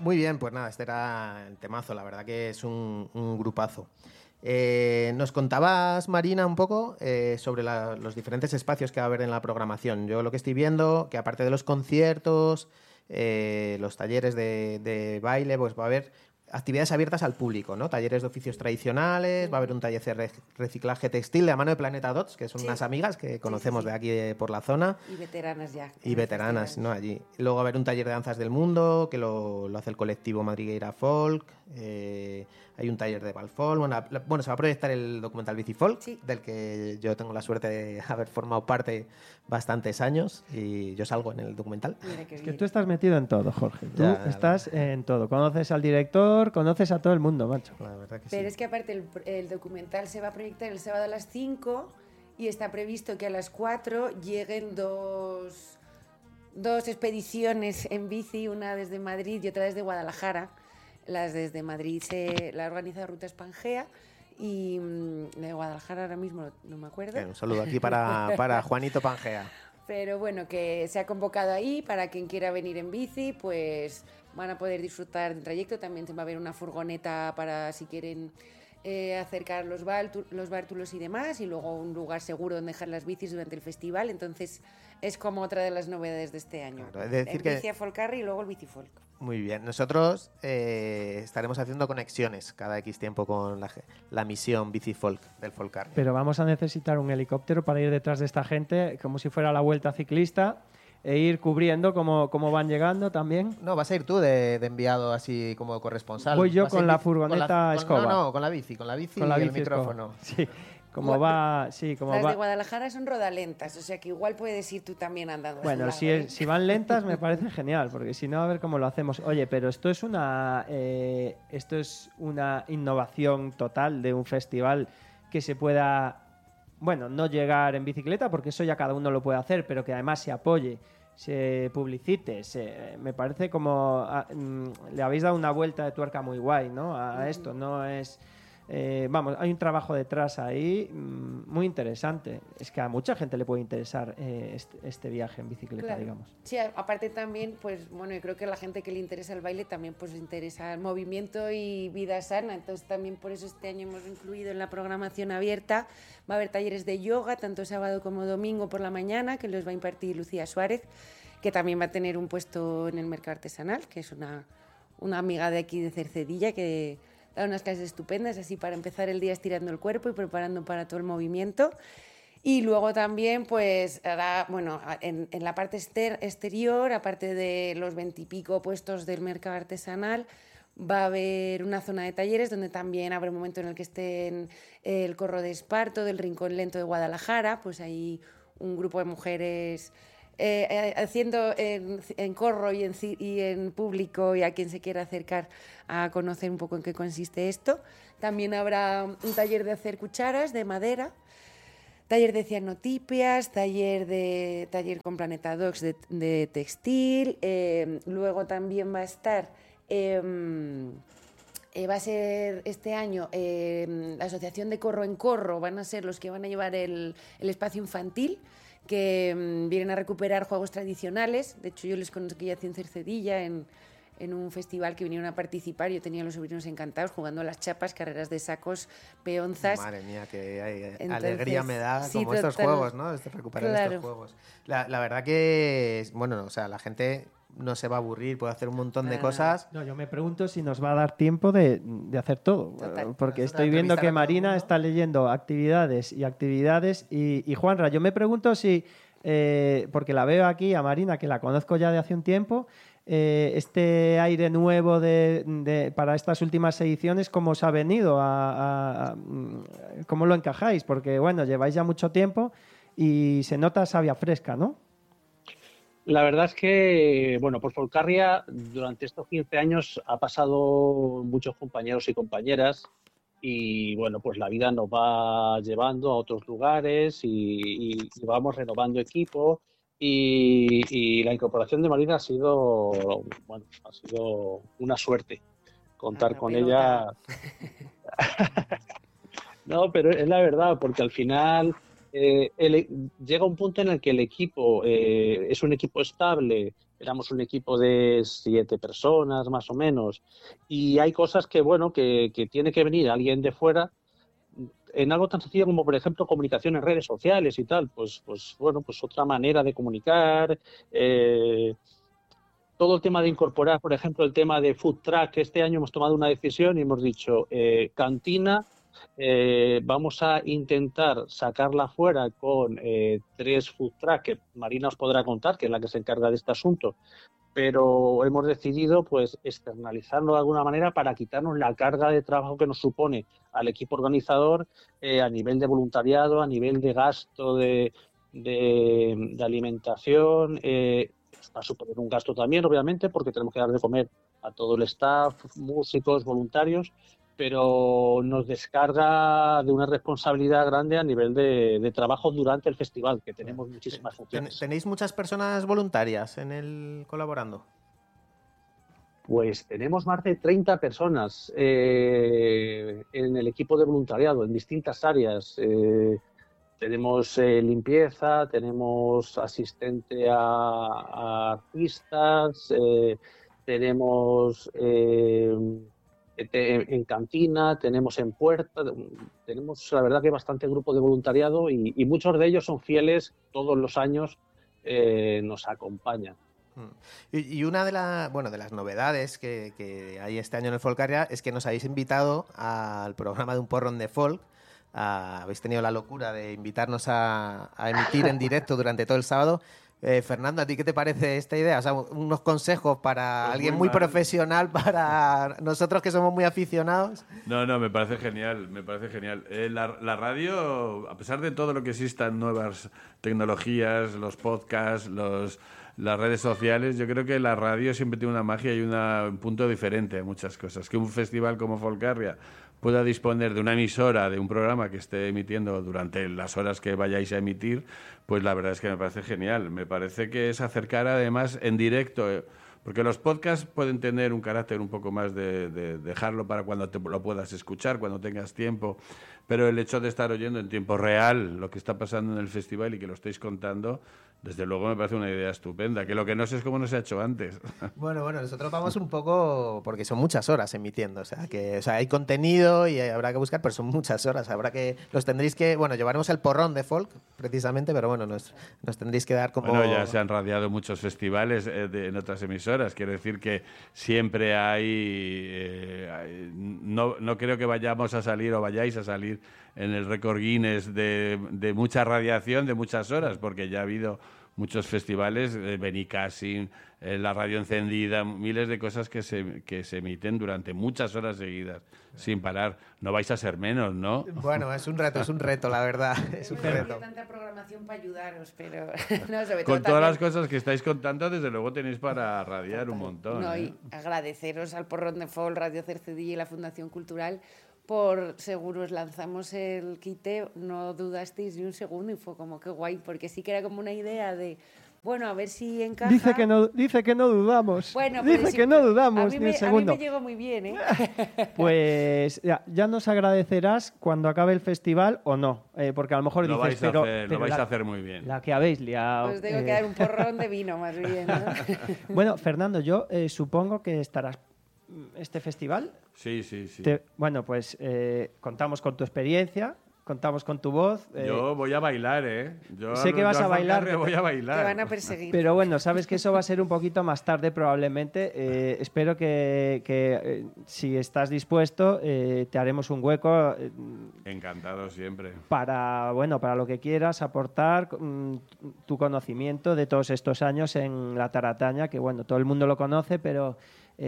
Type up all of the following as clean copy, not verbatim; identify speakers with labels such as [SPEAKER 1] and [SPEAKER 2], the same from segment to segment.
[SPEAKER 1] Muy bien, pues nada, este era el temazo, la verdad que es un grupazo. Nos contabas, Marina, un poco sobre los diferentes espacios que va a haber en la programación. Yo lo que estoy viendo, que aparte de los conciertos, los talleres de baile, pues va a haber actividades abiertas al público, ¿no? Talleres de oficios tradicionales, va a haber un taller de reciclaje textil de la mano de Planeta Dots, que son unas amigas que conocemos de aquí por la zona.
[SPEAKER 2] Y veteranas ya.
[SPEAKER 1] Y veteranas, ¿no? Allí. Luego va a haber un taller de danzas del mundo, que lo hace el colectivo Madrigueira Folk. Hay un taller de Valfolk. Bueno, se va a proyectar el documental Bicifolk, del que yo tengo la suerte de haber formado parte bastantes años, y yo salgo en el documental.
[SPEAKER 3] Es que tú estás metido en todo, Jorge. Tú estás en todo. Conoces al director, conoces a todo el mundo, macho.
[SPEAKER 1] La verdad que
[SPEAKER 2] Pero
[SPEAKER 1] sí.
[SPEAKER 2] es que aparte el documental se va a proyectar el sábado a las 5 y está previsto que a las 4 lleguen dos expediciones en bici, una desde Madrid y otra desde Guadalajara. Las desde Madrid la organiza Rutas Pangea y la de Guadalajara ahora mismo no me acuerdo.
[SPEAKER 1] Un saludo aquí para Juanito Pangea.
[SPEAKER 2] Pero bueno, que se ha convocado ahí para quien quiera venir en bici, pues van a poder disfrutar del trayecto. También se va a ver una furgoneta para si quieren acercar los bártulos y demás, y luego un lugar seguro donde dejar las bicis durante el festival. Entonces es como otra de las novedades de este año.
[SPEAKER 1] Claro, es decir
[SPEAKER 2] el Bici a Folcarri y luego el Bicifolk.
[SPEAKER 1] Muy bien. Nosotros estaremos haciendo conexiones cada X tiempo con la misión Bicifolk del Folcarri.
[SPEAKER 3] Pero vamos a necesitar un helicóptero para ir detrás de esta gente, como si fuera la Vuelta Ciclista, e ir cubriendo cómo van llegando también.
[SPEAKER 1] No, vas a ir tú de enviado así como corresponsal.
[SPEAKER 3] Voy yo con la furgoneta escoba.
[SPEAKER 1] No, con la bici y el micrófono.
[SPEAKER 3] Sí. Como va,
[SPEAKER 2] las de Guadalajara son rodalentas, o sea que igual puedes ir tú también andando.
[SPEAKER 3] Bueno, si van lentas me parece genial, porque si no, a ver cómo lo hacemos. Oye, pero esto es una innovación total de un festival que se pueda, bueno, no llegar en bicicleta, porque eso ya cada uno lo puede hacer, pero que además se apoye, se publicite, me parece como le habéis dado una vuelta de tuerca muy guay, ¿no? A esto, no es... vamos, hay un trabajo detrás ahí muy interesante. Es que a mucha gente le puede interesar este viaje en bicicleta,
[SPEAKER 2] claro.
[SPEAKER 3] digamos.
[SPEAKER 2] Sí, aparte también, pues bueno, yo creo que a la gente que le interesa el baile también pues le interesa el movimiento y vida sana. Entonces también por eso este año hemos incluido en la programación abierta, va a haber talleres de yoga, tanto sábado como domingo por la mañana, que los va a impartir Lucía Suárez, que también va a tener un puesto en el mercado artesanal, que es una amiga de aquí de Cercedilla, que da unas clases estupendas, así para empezar el día estirando el cuerpo y preparando para todo el movimiento. Y luego también, pues, en la parte exterior, aparte de los 20 y pico puestos del mercado artesanal, va a haber una zona de talleres donde también habrá un momento en el que estén el Corro de Esparto, del Rincón Lento de Guadalajara, pues hay un grupo de mujeres haciendo en corro y en público, y a quien se quiera acercar a conocer un poco en qué consiste esto. También habrá un taller de hacer cucharas de madera, taller de cianotipias, taller con Planeta Docs de textil. Luego también va a estar va a ser este año la asociación de Corro en Corro, van a ser los que van a llevar el espacio infantil, que vienen a recuperar juegos tradicionales. De hecho, yo les conocí aquí en Cercedilla en un festival que vinieron a participar. Yo tenía a los sobrinos encantados jugando a las chapas, carreras de sacos, peonzas.
[SPEAKER 1] Madre mía, qué alegría me da
[SPEAKER 2] sí,
[SPEAKER 1] como estos juegos, ¿no? Recuperar estos juegos. La verdad que, bueno, o sea, la gente no se va a aburrir, puede hacer un montón de cosas.
[SPEAKER 3] No, yo me pregunto si nos va a dar tiempo de hacer todo.
[SPEAKER 2] Total.
[SPEAKER 3] Porque estoy viendo que Marina está leyendo actividades. Y Juanra, yo me pregunto si, porque la veo aquí a Marina, que la conozco ya de hace un tiempo, este aire nuevo para estas últimas ediciones, ¿cómo os ha venido? ¿Cómo lo encajáis? Porque, bueno, lleváis ya mucho tiempo y se nota savia fresca, ¿no?
[SPEAKER 4] La verdad es que, bueno, por Folcarria durante estos 15 años ha pasado muchos compañeros y compañeras, y bueno, pues la vida nos va llevando a otros lugares y vamos renovando equipo, y la incorporación de Marina ha sido una suerte contar con ella. No, pero es la verdad, porque al final llega un punto en el que el equipo es un equipo estable, éramos un equipo de 7 personas más o menos, y hay cosas que, bueno, que tiene que venir alguien de fuera en algo tan sencillo como, por ejemplo, comunicación en redes sociales y tal, pues bueno, pues otra manera de comunicar, todo el tema de incorporar, por ejemplo, el tema de food truck, que este año hemos tomado una decisión y hemos dicho, cantina, vamos a intentar sacarla fuera con 3 food truck, que Marina os podrá contar, que es la que se encarga de este asunto, pero hemos decidido pues externalizarlo de alguna manera para quitarnos la carga de trabajo que nos supone al equipo organizador a nivel de voluntariado, a nivel de gasto de alimentación. Va a suponer un gasto también, obviamente, porque tenemos que dar de comer a todo el staff, músicos, voluntarios, pero nos descarga de una responsabilidad grande a nivel de trabajo durante el festival, que tenemos muchísimas funciones.
[SPEAKER 1] ¿Tenéis muchas personas voluntarias en el colaborando?
[SPEAKER 4] Pues tenemos más de 30 personas en el equipo de voluntariado, en distintas áreas. Tenemos limpieza, tenemos asistente a artistas, tenemos en cantina, tenemos en puerta, tenemos la verdad que bastante grupo de voluntariado y muchos de ellos son fieles, todos los años nos acompañan.
[SPEAKER 1] Y una de las novedades que hay este año en el Folcaria es que nos habéis invitado al programa de Un Porrón de Folk. Habéis tenido la locura de invitarnos a emitir en directo durante todo el sábado. Fernando, ¿a ti qué te parece esta idea? O sea, unos consejos para pues alguien muy profesional, para nosotros que somos muy aficionados.
[SPEAKER 5] No, me parece genial, la radio, a pesar de todo lo que existan, nuevas tecnologías, los podcasts, las redes sociales, yo creo que la radio siempre tiene una magia y un punto diferente a muchas cosas. Que un festival como Folcarria pueda disponer de una emisora, de un programa que esté emitiendo durante las horas que vayáis a emitir, pues la verdad es que me parece genial. Me parece que es acercar además en directo, porque los podcasts pueden tener un carácter un poco más de dejarlo para cuando lo puedas escuchar, cuando tengas tiempo, pero el hecho de estar oyendo en tiempo real lo que está pasando en el festival y que lo estéis contando, desde luego me parece una idea estupenda, que lo que no sé es cómo no se ha hecho antes.
[SPEAKER 1] Bueno, nosotros vamos un poco, porque son muchas horas emitiendo, o sea, hay contenido y habrá que buscar, pero son muchas horas, los tendréis que, llevaremos el porrón de folk, precisamente, pero nos tendréis que dar como...
[SPEAKER 5] Bueno, ya se han radiado muchos festivales en otras emisoras, quiero decir que siempre hay no creo que vayamos a salir o vayáis a salir en el récord Guinness de mucha radiación, de muchas horas, porque ya ha habido muchos festivales, Benicassim, la radio encendida, miles de cosas que se emiten durante muchas horas seguidas, sin parar. No vais a ser menos, ¿no?
[SPEAKER 1] Bueno, es un reto, la verdad. Es un reto.
[SPEAKER 2] No tanta programación para ayudaros, pero... no, sobre
[SPEAKER 5] con
[SPEAKER 2] todo
[SPEAKER 5] todas las cosas que estáis contando, desde luego tenéis para radiar un montón.
[SPEAKER 2] No, y agradeceros al Porrón de Folk, Radio Cercedilla y la Fundación Cultural por seguros lanzamos el quite, no dudasteis ni un segundo y fue como que guay, porque sí que era como una idea de, a ver si encaja.
[SPEAKER 3] Dice que no dudamos.
[SPEAKER 2] Bueno,
[SPEAKER 3] dice que no dudamos ni un segundo.
[SPEAKER 2] A mí me llegó muy bien, ¿eh?
[SPEAKER 3] Pues ya nos agradecerás cuando acabe el festival o no, porque a lo mejor
[SPEAKER 5] lo
[SPEAKER 3] dices,
[SPEAKER 5] lo vais a hacer muy bien.
[SPEAKER 3] La que habéis liado.
[SPEAKER 2] Pues tengo que dar un porrón de vino más bien, ¿no?
[SPEAKER 3] Bueno, Fernando, yo supongo que estarás este festival.
[SPEAKER 5] Sí.
[SPEAKER 3] Pues contamos con tu experiencia, contamos con tu voz.
[SPEAKER 5] Yo voy a bailar,
[SPEAKER 3] Sé que vas a bailar.
[SPEAKER 5] Voy a bailar.
[SPEAKER 2] Te van a perseguir.
[SPEAKER 3] Pero bueno, sabes que eso va a ser un poquito más tarde probablemente. Espero que si estás dispuesto, te haremos un hueco.
[SPEAKER 5] Encantado siempre.
[SPEAKER 3] Para lo que quieras aportar, tu conocimiento de todos estos años en la tarataña, que todo el mundo lo conoce, pero...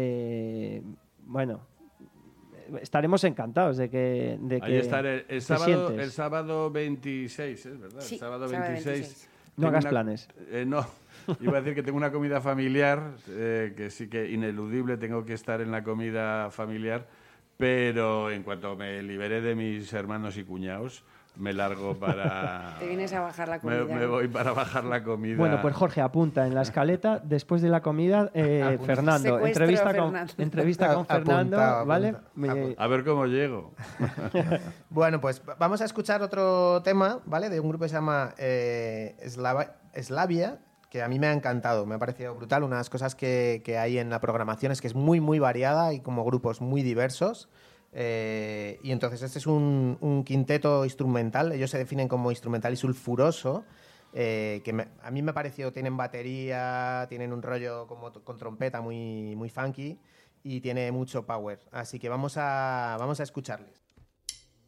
[SPEAKER 3] estaremos encantados de que
[SPEAKER 5] ahí estaré el sábado 26, ¿es verdad?
[SPEAKER 2] Sí,
[SPEAKER 5] el sábado 26.
[SPEAKER 3] No hagas planes.
[SPEAKER 5] No, iba a decir que tengo una comida familiar, que sí que ineludible tengo que estar en la comida familiar, pero en cuanto me libere de mis hermanos y cuñados, me largo para...
[SPEAKER 2] Te vienes a bajar la comida.
[SPEAKER 5] Me voy para bajar la comida.
[SPEAKER 3] Bueno, pues Jorge, apunta en la escaleta, después de la comida, Fernando. Entrevista con Fernando, ¿vale?
[SPEAKER 5] A ver cómo llego.
[SPEAKER 1] Bueno, pues vamos a escuchar otro tema, ¿vale? De un grupo que se llama Slavia, que a mí me ha encantado, me ha parecido brutal. Una de las cosas que hay en la programación es que es muy, muy variada y como grupos muy diversos. Y entonces este es un quinteto instrumental, ellos se definen como instrumental y sulfuroso, a mí me pareció, tienen batería, tienen un rollo como con trompeta muy, muy funky y tiene mucho power. Así que vamos a escucharles.